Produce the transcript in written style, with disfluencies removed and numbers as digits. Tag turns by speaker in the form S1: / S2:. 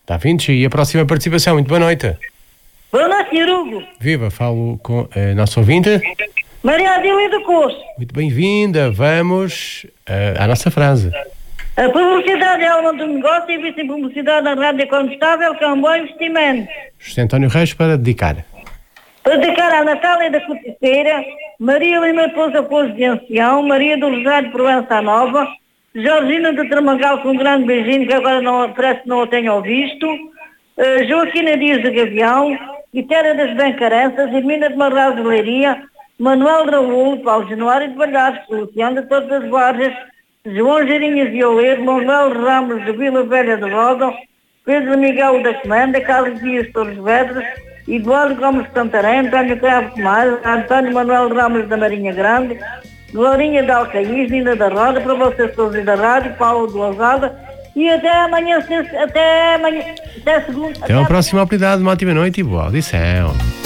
S1: Está vindo, e a próxima participação. Muito boa noite.
S2: Boa noite, Sr. Hugo.
S1: Viva, falo com a nossa ouvinte.
S2: Maria Adília do Curso.
S1: Muito bem-vinda. Vamos à nossa frase.
S2: A publicidade é alma do negócio e vice publicidade na rádio contestável, que é um bom investimento.
S1: José António Reis para dedicar.
S2: Para dedicar à Natália da Coticeira, Maria Lima Pousa Pouso de Ancião, Maria do Rosário de Provença Nova, Georgina de Tramangal com um grande beijinho, que agora parece que não o tenho visto, Joaquina Dias de Gavião, Itéria das Bencarenças, Hermina de Marral de Leiria, Manuel Raul, Paulo Januário de Valhares, Luciano de Todas as Vargas, João Geirinhas de Oleiro, Manuel Ramos de Vila Velha de Roda, Pedro Miguel da Comenda, Carlos Dias Torres Vedras, Eduardo Gomes de Santarém, António Cravo Tomás, António Manuel Ramos da Marinha Grande, Glorinha de Alcaís, Nina da Roda, para vocês todos da rádio, Paulo de Lousada, e até amanhã, até segunda.
S1: Até a próxima oportunidade, uma ótima noite e boa audição.